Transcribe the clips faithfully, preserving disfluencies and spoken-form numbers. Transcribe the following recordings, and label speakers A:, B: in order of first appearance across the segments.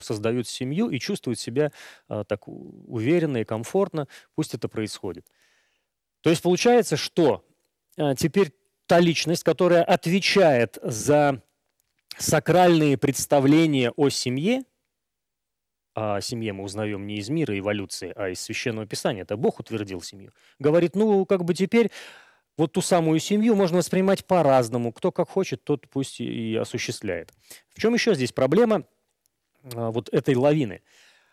A: создают семью и чувствуют себя а, так у- уверенно и комфортно, пусть это происходит. То есть получается, что а, теперь та личность, которая отвечает за сакральные представления о семье, а о семье мы узнаем не из мира эволюции, а из Священного Писания, это Бог утвердил семью, говорит, ну, как бы теперь вот ту самую семью можно воспринимать по-разному. Кто как хочет, тот пусть и осуществляет. В чем еще здесь проблема а, вот этой лавины?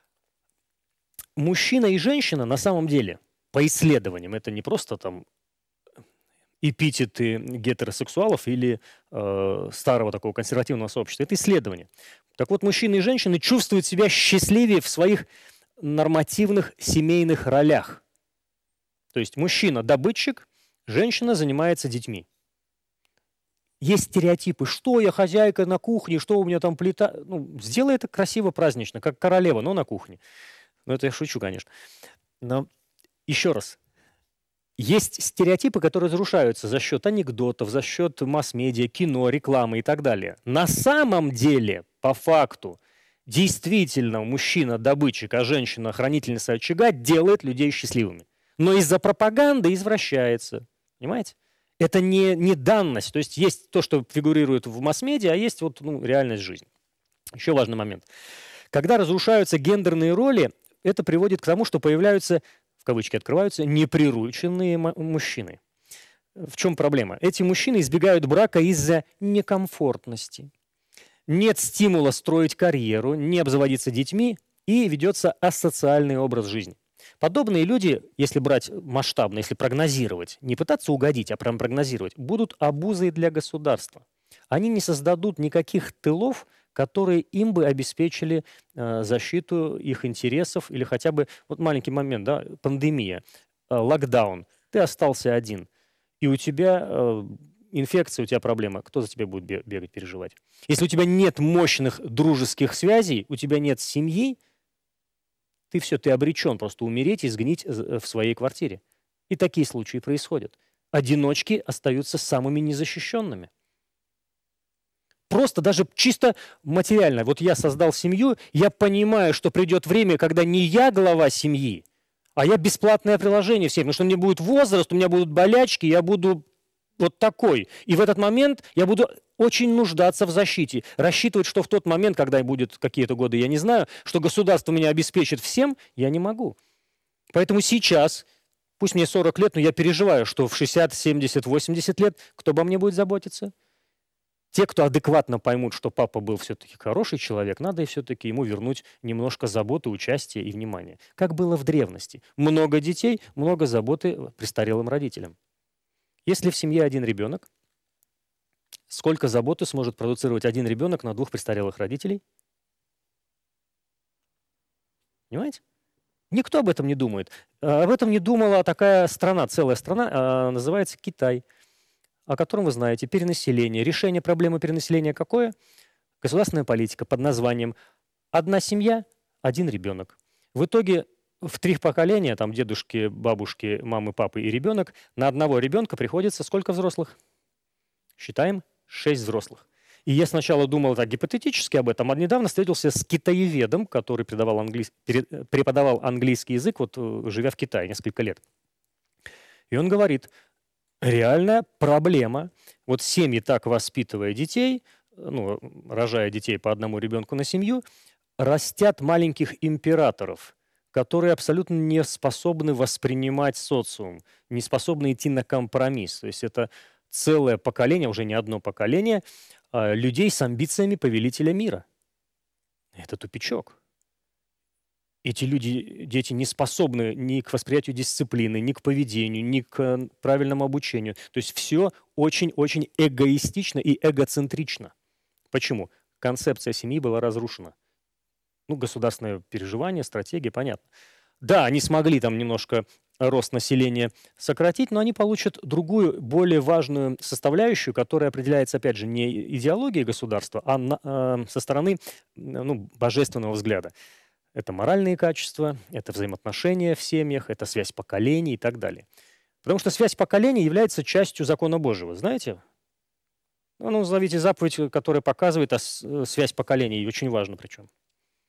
A: Мужчина и женщина на самом деле, по исследованиям, это не просто там эпитеты гетеросексуалов или э, старого такого консервативного сообщества. Это исследование. Так вот, мужчины и женщины чувствуют себя счастливее в своих нормативных семейных ролях. То есть мужчина – добытчик, женщина занимается детьми. Есть стереотипы, что я хозяйка на кухне, что у меня там плита. Ну, сделай это красиво, празднично, как королева, но на кухне. Ну, это я шучу, конечно. Но еще раз. Есть стереотипы, которые разрушаются за счет анекдотов, за счет масс-медиа, кино, рекламы и так далее. На самом деле, по факту, действительно мужчина добытчик, а женщина хранительница очага делает людей счастливыми. Но из-за пропаганды извращается. Понимаете? Это не, не данность. То есть есть то, что фигурирует в масс-медиа, а есть вот, ну, реальность жизни. Еще важный момент. Когда разрушаются гендерные роли, это приводит к тому, что появляются, в кавычки открываются, неприрученные мужчины. В чем проблема? Эти мужчины избегают брака из-за некомфортности. Нет стимула строить карьеру, не обзаводиться детьми, и ведется асоциальный образ жизни. Подобные люди, если брать масштабно, если прогнозировать, не пытаться угодить, а прям прогнозировать, будут обузой для государства. Они не создадут никаких тылов, которые им бы обеспечили э, защиту их интересов или хотя бы, вот маленький момент, да, пандемия, э, локдаун, ты остался один, и у тебя э, инфекция, у тебя проблема, кто за тебя будет бегать, переживать? Если у тебя нет мощных дружеских связей, у тебя нет семьи, ты все, ты обречен просто умереть и сгнить в своей квартире. И такие случаи происходят. Одиночки остаются самыми незащищенными. Просто даже чисто материально. Вот я создал семью, я понимаю, что придет время, когда не я глава семьи, а я бесплатное приложение всем, потому что у меня будет возраст, у меня будут болячки, я буду вот такой. И в этот момент я буду очень нуждаться в защите. Рассчитывать, что в тот момент, когда будет какие-то годы, я не знаю, что государство меня обеспечит всем, я не могу. Поэтому сейчас, пусть мне сорок лет, но я переживаю, что в шестьдесят, семьдесят, восемьдесят лет кто обо мне будет заботиться? Те, кто адекватно поймут, что папа был все-таки хороший человек, надо и все-таки ему вернуть немножко заботы, участия и внимания. Как было в древности. Много детей, много заботы престарелым родителям. Если в семье один ребенок, сколько заботы сможет продуцировать один ребенок на двух престарелых родителей? Понимаете? Никто об этом не думает. Об этом не думала такая страна, целая страна, называется Китай, о котором вы знаете, перенаселение. Решение проблемы перенаселения какое? Государственная политика под названием «Одна семья, один ребенок». В итоге в три поколения, там дедушки, бабушки, мамы, папы и ребенок, на одного ребенка приходится сколько взрослых? Считаем, шесть взрослых. И я сначала думал так гипотетически об этом, а недавно встретился с китаеведом, который преподавал, английский, преподавал английский язык, вот живя в Китае несколько лет. И он говорит, реальная проблема. Вот семьи, так воспитывая детей, ну, рожая детей по одному ребенку на семью, растят маленьких императоров, которые абсолютно не способны воспринимать социум, не способны идти на компромисс. То есть это целое поколение, уже не одно поколение, людей с амбициями повелителя мира. Это тупичок. Эти люди, дети не способны ни к восприятию дисциплины, ни к поведению, ни к правильному обучению. То есть все очень-очень эгоистично и эгоцентрично. Почему? Концепция семьи была разрушена. Ну, государственное переживание, стратегия, понятно. Да, они смогли там немножко рост населения сократить, но они получат другую, более важную составляющую, которая определяется, опять же, не идеологией государства, а на, э, со стороны ну, божественного взгляда. Это моральные качества, это взаимоотношения в семьях, это связь поколений и так далее. Потому что связь поколений является частью закона Божьего, знаете? Ну, назовите заповедь, которая показывает связь поколений, и очень важно причем.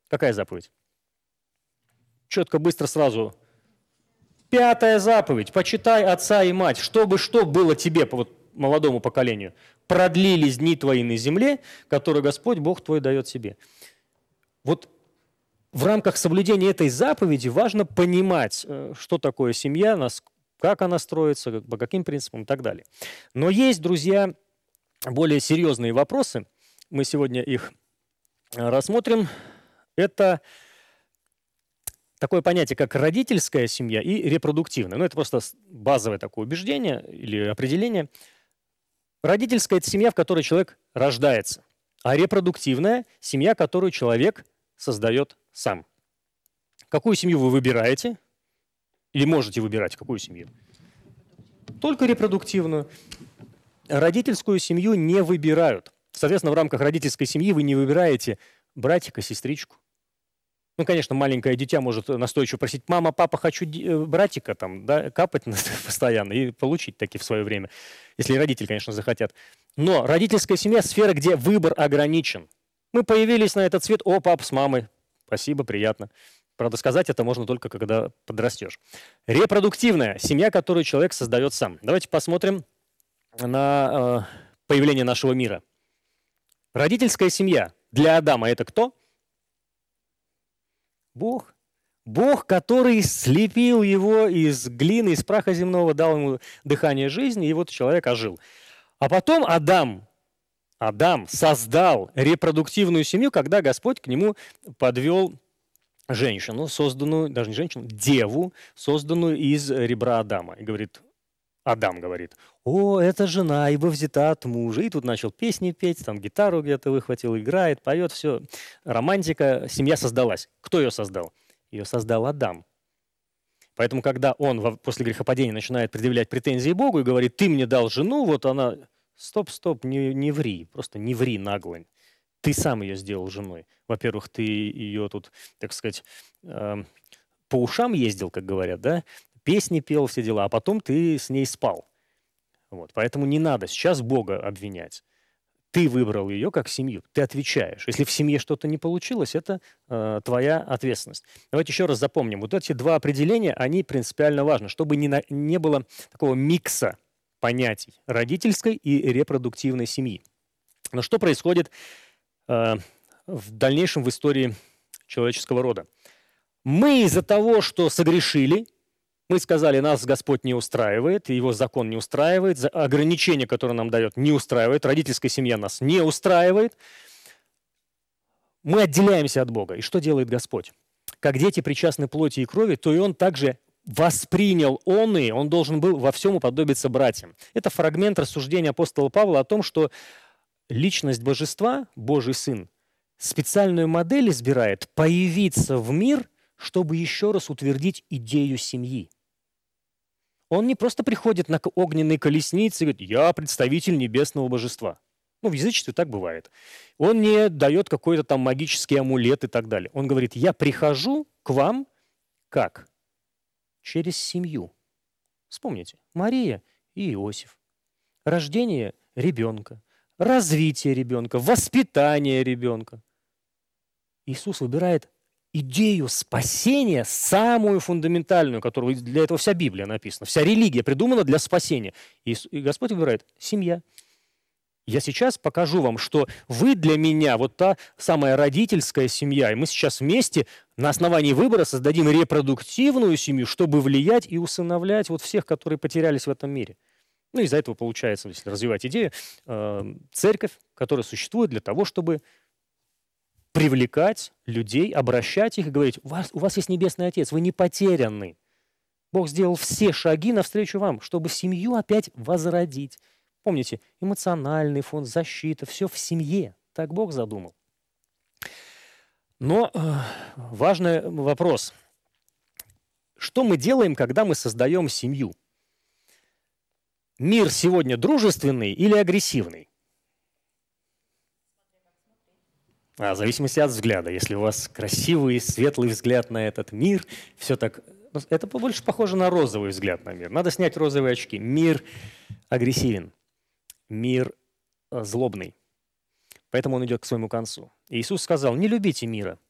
A: Какая заповедь? Четко, быстро, сразу. Пятая заповедь. Почитай отца и мать, чтобы что было тебе, вот, молодому поколению. Продлились дни твои на земле, которые Господь Бог твой дает себе. Вот в рамках соблюдения этой заповеди важно понимать, что такое семья, как она строится, по каким принципам и так далее. Но есть, друзья, более серьезные вопросы. Мы сегодня их рассмотрим. Это такое понятие, как родительская семья и репродуктивная. Ну, это просто базовое такое убеждение или определение. Родительская – это семья, в которой человек рождается, а репродуктивная – семья, которую человек создает сам. Какую семью вы выбираете? Или можете выбирать какую семью? Только репродуктивную. Родительскую семью не выбирают. Соответственно, в рамках родительской семьи вы не выбираете братика, сестричку. Ну, конечно, маленькое дитя может настойчиво просить: мама, папа, хочу братика, там, да, капать постоянно и получить таки в свое время, если родители, конечно, захотят. Но родительская семья – сфера, где выбор ограничен. Мы появились на этот свет, о, папа с мамой, спасибо, приятно. Правда, сказать это можно только, когда подрастешь. Репродуктивная семья, которую человек создает сам. Давайте посмотрим на э, появление нашего мира. Родительская семья для Адама – это кто? Бог. Бог, который слепил его из глины, из праха земного, дал ему дыхание жизни, и вот человек ожил. А потом Адам, Адам создал репродуктивную семью, когда Господь к нему подвел женщину, созданную, даже не женщину, деву, созданную из ребра Адама. И говорит, Адам говорит: о, это жена, ибо взята от мужа. И тут начал песни петь, там гитару где-то выхватил, играет, поет, все. Романтика, семья создалась. Кто ее создал? Ее создал Адам. Поэтому, когда он после грехопадения начинает предъявлять претензии Богу и говорит: ты мне дал жену, вот она... Стоп, стоп, не, не ври, просто не ври нагло. Ты сам ее сделал женой. Во-первых, ты ее тут, так сказать, э, по ушам ездил, как говорят, да? Песни пел, все дела, а потом ты с ней спал. Вот. Поэтому не надо сейчас Бога обвинять. Ты выбрал ее как семью, ты отвечаешь. Если в семье что-то не получилось, это э, твоя ответственность. Давайте еще раз запомним. Вот эти два определения, они принципиально важны, чтобы не, на, не было такого микса понятий родительской и репродуктивной семьи. Но что происходит э, в дальнейшем в истории человеческого рода? Мы из-за того, что согрешили, мы сказали, нас Господь не устраивает, Его закон не устраивает, ограничения, которые нам дает, не устраивает, родительская семья нас не устраивает. Мы отделяемся от Бога. И что делает Господь? Как дети причастны плоти и крови, то и Он также воспринял он и, он должен был во всем уподобиться братьям. Это фрагмент рассуждения апостола Павла о том, что личность божества, Божий Сын, специальную модель избирает появиться в мир, чтобы еще раз утвердить идею семьи. Он не просто приходит на огненной колеснице и говорит: я представитель небесного божества. Ну, в язычестве так бывает. Он не дает какой-то там магический амулет и так далее. Он говорит: я прихожу к вам как? Через семью. Вспомните, Мария и Иосиф. Рождение ребенка, развитие ребенка, воспитание ребенка. Иисус выбирает идею спасения, самую фундаментальную, которую для этого вся Библия написана. Вся религия придумана для спасения. И Господь выбирает семья. Я сейчас покажу вам, что вы для меня вот та самая родительская семья, и мы сейчас вместе на основании выбора создадим репродуктивную семью, чтобы влиять и усыновлять вот всех, которые потерялись в этом мире. Ну, из-за этого получается, если развивать идею, церковь, которая существует для того, чтобы привлекать людей, обращать их и говорить: у вас, у вас есть Небесный Отец, вы не потеряны. Бог сделал все шаги навстречу вам, чтобы семью опять возродить. Помните, эмоциональный фон, защита, все в семье. Так Бог задумал. Но э, важный вопрос. Что мы делаем, когда мы создаем семью? Мир сегодня дружественный или агрессивный? А, в зависимости от взгляда. Если у вас красивый, светлый взгляд на этот мир, все так... Это больше похоже на розовый взгляд на мир. Надо снять розовые очки. Мир агрессивен. Мир злобный. Поэтому он идет к своему концу. И Иисус сказал: не любите мира